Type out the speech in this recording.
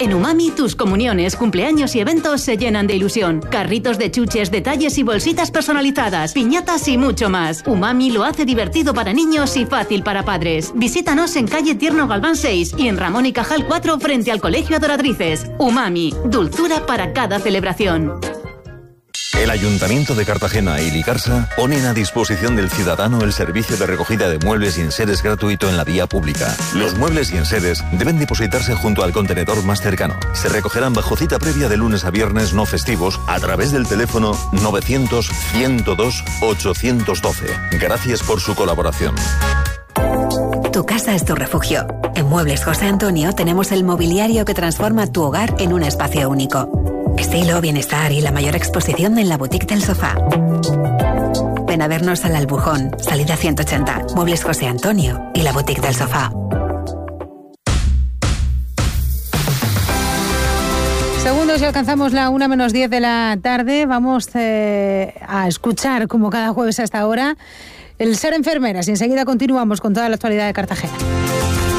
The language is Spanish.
En Umami, tus comuniones, cumpleaños y eventos se llenan de ilusión. Carritos de chuches, detalles y bolsitas personalizadas, piñatas y mucho más. Umami lo hace divertido para niños y fácil para padres. Visítanos en calle Tierno Galván 6 y en Ramón y Cajal 4 frente al Colegio Adoratrices. Umami, dulzura para cada celebración. El Ayuntamiento de Cartagena y Licarsa ponen a disposición del ciudadano el servicio de recogida de muebles y enseres gratuito en la vía pública. Los muebles y enseres deben depositarse junto al contenedor más cercano. Se recogerán bajo cita previa de lunes a viernes no festivos a través del teléfono 900-102-812. Gracias por su colaboración. Tu casa es tu refugio. En Muebles José Antonio tenemos el mobiliario que transforma tu hogar en un espacio único. Estilo, bienestar y la mayor exposición en la boutique del sofá. Ven a vernos al Albujón, salida 180, Muebles José Antonio y la boutique del sofá. Segundos y alcanzamos la 1:10 de la tarde. Vamos a escuchar, como cada jueves a esta hora, el Ser Enfermeras. Y enseguida continuamos con toda la actualidad de Cartagena.